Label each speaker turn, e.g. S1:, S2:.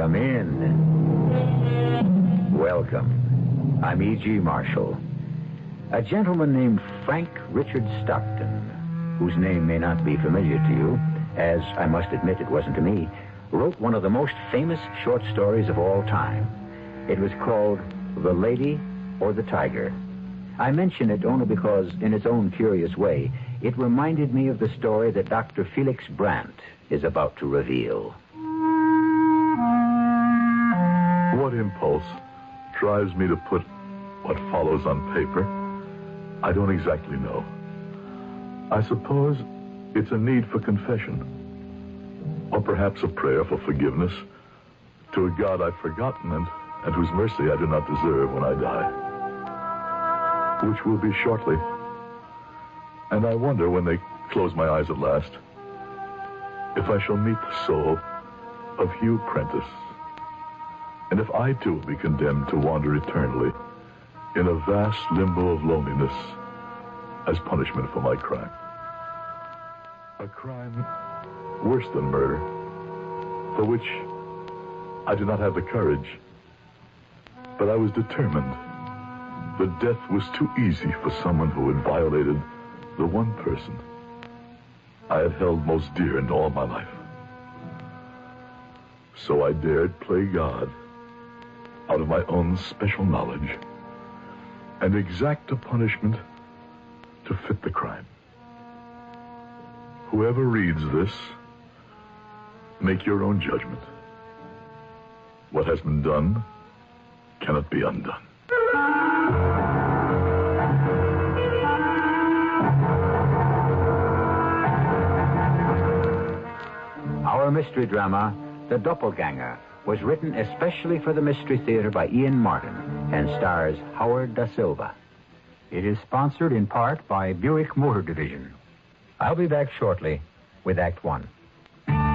S1: Come in. Welcome. I'm E.G. Marshall. A gentleman named Frank Richard Stockton, whose name may not be familiar to you, as I must admit it wasn't to me, wrote one of the most famous short stories of all time. It was called The Lady or the Tiger. I mention it only because, in its own curious way, it reminded me of the story that Dr. Felix Brandt is about to reveal.
S2: What impulse drives me to put what follows on paper? I don't exactly know. I suppose it's a need for confession, or perhaps a prayer for forgiveness to a God I've forgotten and whose mercy I do not deserve when I die, which will be shortly. And I wonder, when they close my eyes at last, if I shall meet the soul of Hugh Prentice, and if I too will be condemned to wander eternally in a vast limbo of loneliness as punishment for my crime. A crime worse than murder, for which I did not have the courage, but I was determined. The death was too easy for someone who had violated the one person I had held most dear in all my life. So I dared play God out of my own special knowledge and exact a punishment to fit the crime. Whoever reads this, make your own judgment. What has been done cannot be undone.
S1: Our mystery drama, The Doppelganger, was written especially for the Mystery Theater by Ian Martin and stars Howard Da Silva. It is sponsored in part by Buick Motor Division. I'll be back shortly with Act One.